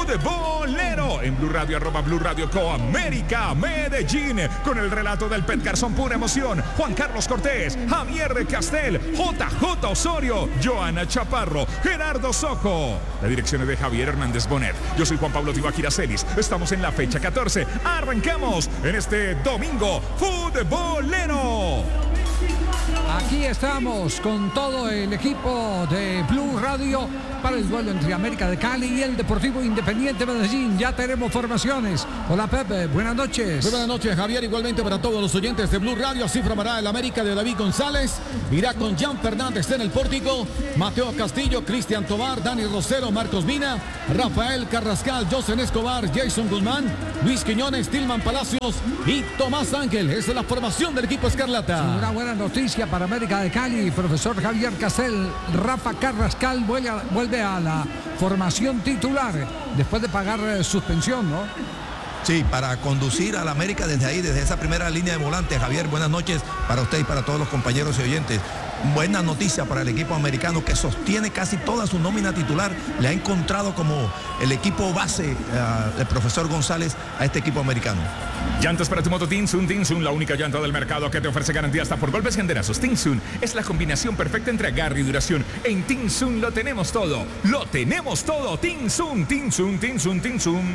futbolero en Blue Radio, @Blue Radio Co. América Medellín, con el relato del Pet Garzón, pura emoción. Juan Carlos Cortés, Javier Castel, JJ Osorio, Joana Chaparro, Gerardo Sojo. La dirección es de Javier Hernández Bonet. Yo soy Juan Pablo Tibaquira Celis. Estamos en la fecha 14. Arrancamos en este domingo futbolero. Aquí estamos con todo el equipo de Blue Radio para el duelo entre América de Cali y el Deportivo Independiente Medellín. Ya tenemos formaciones. Hola Pepe, buenas noches. Muy buenas noches, Javier, igualmente para todos los oyentes de Blue Radio. Así formará el América de David González. Irá con Jan Fernández en el pórtico, Mateo Castillo, Cristian Tobar, Dani Rosero, Marcos Mina, Rafael Carrascal, Josen Escobar, Jason Guzmán, Luis Quiñones, Tilman Palacios y Tomás Ángel. Esa es la formación del equipo Escarlata. Sí, una buena noticia para América de Cali. Profesor Javier Castel, Rafa Carrascal vuelve a la formación titular después de pagar suspensión, ¿no? Sí, para conducir a la América desde ahí, desde esa primera línea de volante. Javier, buenas noches para usted y para todos los compañeros y oyentes. Buena noticia para el equipo americano que sostiene casi toda su nómina titular. Le ha encontrado como el equipo base, el profesor González, a este equipo americano. Llantas para tu moto Tinsun. Tinsun, la única llanta del mercado que te ofrece garantía hasta por golpes y enderazos. Tinsun es la combinación perfecta entre agarre y duración. En Tinsun lo tenemos todo. Lo tenemos todo. Tinsun, Tinsun, Tinsun, Tinsun.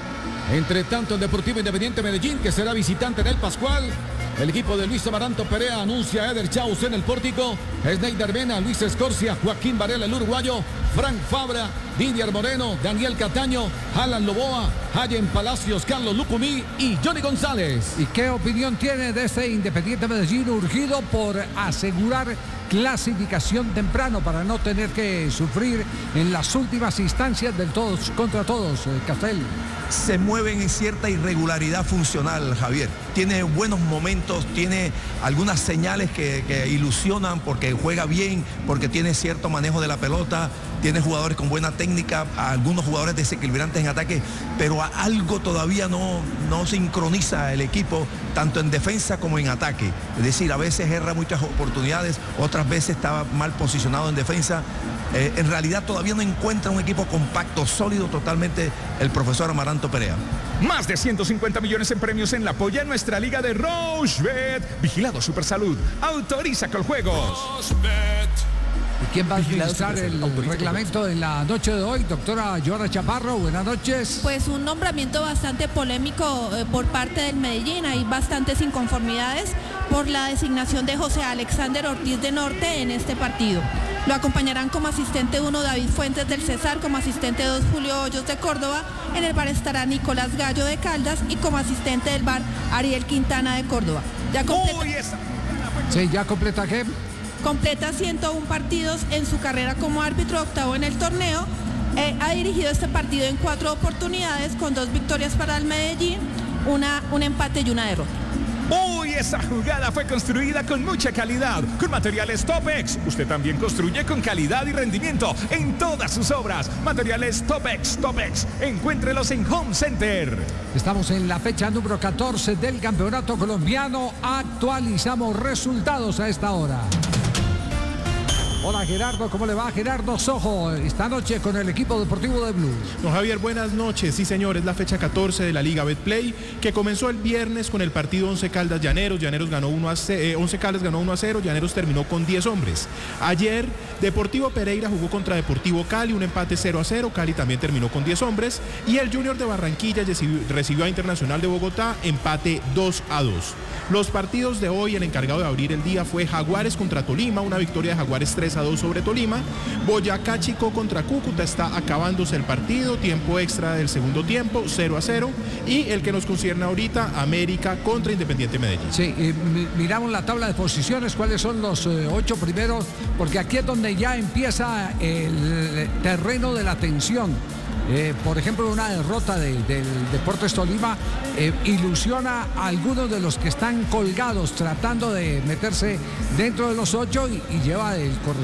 Entre tanto, el Deportivo Independiente Medellín, que será visitante en el Pascual. El equipo de Luis Amaranto Perea anuncia a Eder Chaus en el pórtico. Sneider Mena, Luis Escorcia, Joaquín Varela, el uruguayo, Frank Fabra, Didier Moreno, Daniel Cataño, Alan Loboa, Hayen Palacios, Carlos Lucumí y Johnny González. ¿Y qué opinión tiene de este Independiente Medellín urgido por asegurar clasificación temprano para no tener que sufrir en las últimas instancias del todos contra todos, Castel? Se mueven en cierta irregularidad funcional, Javier. Tiene buenos momentos, tiene algunas señales que ilusionan porque juega bien, porque tiene cierto manejo de la pelota, tiene jugadores con buena técnica, algunos jugadores desequilibrantes en ataque, pero algo todavía no sincroniza el equipo, tanto en defensa como en ataque. Es decir, a veces erra muchas oportunidades, otras veces estaba mal posicionado en defensa. En realidad todavía no encuentra un equipo compacto, sólido totalmente el profesor Amaranto Perea. Más de 150 millones en premios en la polla en nuestra liga de Rochebet. Vigilado Supersalud. Autoriza Coljuegos. ¿Y quién va a administrar el reglamento de la noche de hoy? Doctora Joana Chaparro, buenas noches. Pues un nombramiento bastante polémico por parte del Medellín. Hay bastantes inconformidades por la designación de José Alexander Ortiz de Norte en este partido. Lo acompañarán como asistente 1 David Fuentes del Cesar, como asistente 2 Julio Hoyos de Córdoba. En el bar estará Nicolás Gallo de Caldas y como asistente del bar Ariel Quintana de Córdoba. Sí, ya completa qué. Completa 101 partidos en su carrera como árbitro, octavo en el torneo. Ha dirigido este partido en 4 oportunidades con 2 victorias para el Medellín, un empate y una derrota. Uy, esa jugada fue construida con mucha calidad, con materiales Topex. Usted también construye con calidad y rendimiento en todas sus obras. Materiales Topex. Encuéntrelos en Home Center. Estamos en la fecha número 14 del campeonato colombiano. Actualizamos resultados a esta hora. Hola Gerardo, ¿cómo le va? Gerardo Sojo, esta noche con el equipo deportivo de Blue. Don Javier, buenas noches. Sí, señor, es la fecha 14 de la Liga Betplay, que comenzó el viernes con el partido 11 Caldas Llaneros. Llaneros ganó 11 Caldas ganó 1-0, Llaneros terminó con 10 hombres. Ayer, Deportivo Pereira jugó contra Deportivo Cali, un empate 0-0, Cali también terminó con 10 hombres. Y el Junior de Barranquilla recibió a Internacional de Bogotá, empate 2-2. Los partidos de hoy, el encargado de abrir el día fue Jaguares contra Tolima, una victoria de Jaguares 3-2 sobre Tolima. Boyacá Chico contra Cúcuta, está acabándose el partido, tiempo extra del segundo tiempo, 0-0. Y el que nos concierne ahorita, América contra Independiente Medellín. Sí, miramos la tabla de posiciones, cuáles son los 8 primeros, porque aquí es donde ya empieza el terreno de la tensión. Por ejemplo, una derrota del Deportes Tolima ilusiona a algunos de los que están colgados tratando de meterse dentro de los 8 y lleva el correspondiente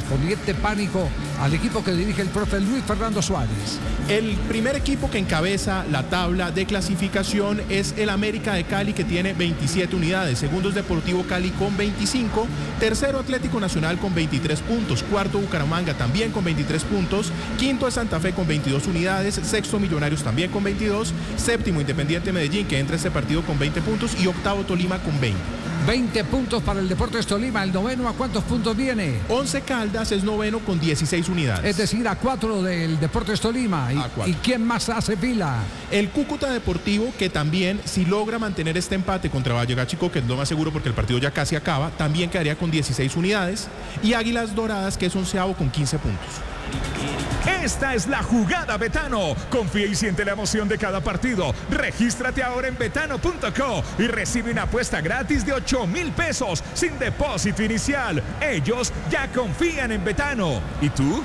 correspondiente pánico al equipo que dirige el profe Luis Fernando Suárez. El primer equipo que encabeza la tabla de clasificación es el América de Cali, que tiene 27 unidades. Segundo es Deportivo Cali con 25. Tercero Atlético Nacional con 23 puntos. Cuarto Bucaramanga también con 23 puntos. Quinto es Santa Fe con 22 unidades. Sexto Millonarios también con 22. Séptimo Independiente Medellín, que entra a este partido con 20 puntos. Y octavo Tolima con 20. 20 puntos para el Deportes Tolima. El noveno, ¿a cuántos puntos viene? 11 Caldas es noveno con 16 unidades. Es decir, a 4 del Deportes Tolima. ¿Y quién más hace fila? El Cúcuta Deportivo, que también, si logra mantener este empate contra Vallegachico, que es lo más seguro porque el partido ya casi acaba, también quedaría con 16 unidades. Y Águilas Doradas, que es onceavo con 15 puntos. Esta es la jugada Betano. Confía y siente la emoción de cada partido. Regístrate ahora en betano.co y recibe una apuesta gratis de 8,000 pesos sin depósito inicial. Ellos ya confían en Betano. ¿Y tú?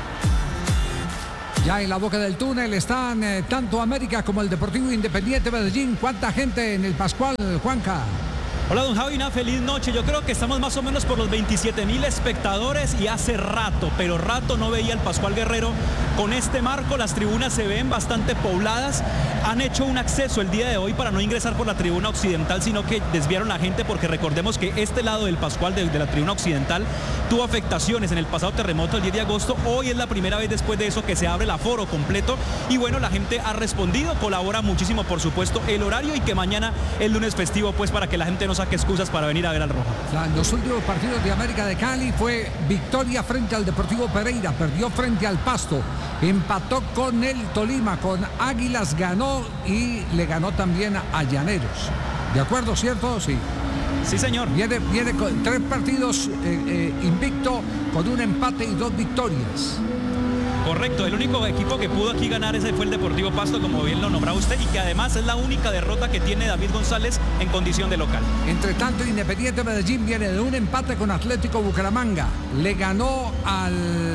Ya en la boca del túnel están tanto América como el Deportivo Independiente Medellín. ¿Cuánta gente en el Pascual, Juanca? Hola, don Javi, una feliz noche. Yo creo que estamos más o menos por los 27,000 espectadores y hace rato, pero rato no veía al Pascual Guerrero con este marco. Las tribunas se ven bastante pobladas. Han hecho un acceso el día de hoy para no ingresar por la tribuna occidental, sino que desviaron a la gente porque recordemos que este lado del Pascual de la tribuna occidental tuvo afectaciones en el pasado terremoto el 10 de agosto. Hoy es la primera vez después de eso que se abre el aforo completo y bueno, la gente ha respondido, colabora muchísimo, por supuesto, el horario y que mañana el lunes festivo, pues para que la gente no saque excusas para venir a ver al Rojo. Los últimos partidos de América de Cali fue victoria frente al Deportivo Pereira, perdió frente al Pasto, empató con el Tolima, con Águilas ganó y le ganó también a Llaneros. ¿De acuerdo, cierto? Sí. Sí, señor. Viene con 3 partidos invicto, con un empate y 2 victorias. Correcto, el único equipo que pudo aquí ganar ese fue el Deportivo Pasto, como bien lo nombraba usted, y que además es la única derrota que tiene David González en condición de local. Entre tanto, Independiente Medellín viene de un empate con Atlético Bucaramanga. Le ganó al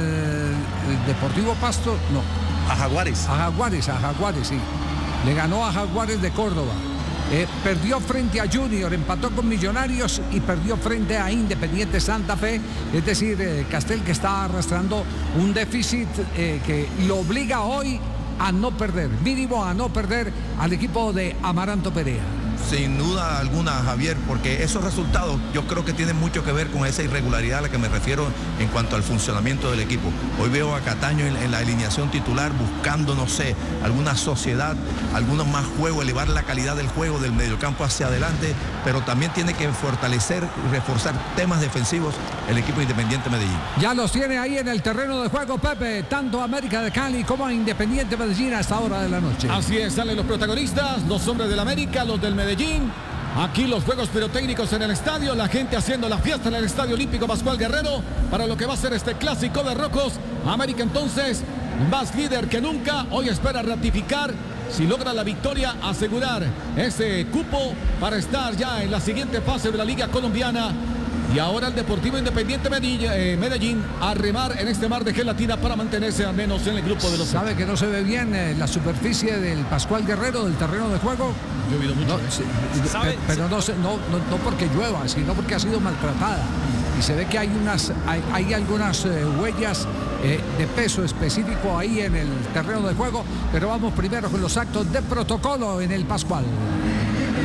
Deportivo Pasto, no. A Jaguares. A Jaguares, sí. Le ganó a Jaguares de Córdoba. Perdió frente a Junior, empató con Millonarios y perdió frente a Independiente Santa Fe. Es decir, Castel, que está arrastrando un déficit que lo obliga hoy a no perder, mínimo a no perder al equipo de Amaranto Perea. Sin duda alguna, Javier, porque esos resultados yo creo que tienen mucho que ver con esa irregularidad a la que me refiero en cuanto al funcionamiento del equipo. Hoy veo a Cataño en la alineación titular buscando, no sé, alguna sociedad, algunos más juego, elevar la calidad del juego del mediocampo hacia adelante, pero también tiene que fortalecer y reforzar temas defensivos el equipo Independiente Medellín. Ya los tiene ahí en el terreno de juego, Pepe, tanto América de Cali como Independiente Medellín a esta hora de la noche. Así es, salen los protagonistas, los hombres del América, los del Medellín. Aquí los juegos pirotécnicos en el estadio, la gente haciendo la fiesta en el Estadio Olímpico Pascual Guerrero para lo que va a ser este clásico de rojos. América entonces más líder que nunca, hoy espera ratificar, si logra la victoria, asegurar ese cupo para estar ya en la siguiente fase de la Liga Colombiana. Y ahora el Deportivo Independiente Medellín a remar en este mar de gelatina para mantenerse al menos en el grupo de los... ¿Sabe que no se ve bien la superficie del Pascual Guerrero, del terreno de juego? Yo he oído mucho. Pero no porque llueva, sino porque ha sido maltratada. Y se ve que hay algunas huellas de peso específico ahí en el terreno de juego. Pero vamos primero con los actos de protocolo en el Pascual.